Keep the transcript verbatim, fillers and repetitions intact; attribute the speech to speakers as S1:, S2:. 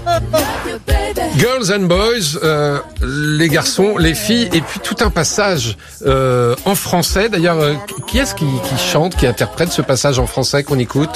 S1: Girls and Boys, euh, les garçons, les filles, et puis tout un passage euh, en français. D'ailleurs, euh, qui est-ce qui, qui chante, qui interprète ce passage en français qu'on écoute ?